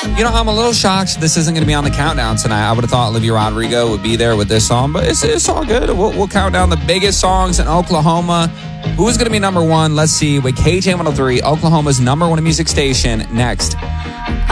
You know, I'm a little shocked this isn't going to be on the countdown tonight. I would have thought Olivia Rodrigo would be there with this song, but it's all good. We'll count down the biggest songs in Oklahoma. Who is going to be number one? Let's see. With KJ103, Oklahoma's number one music station, next.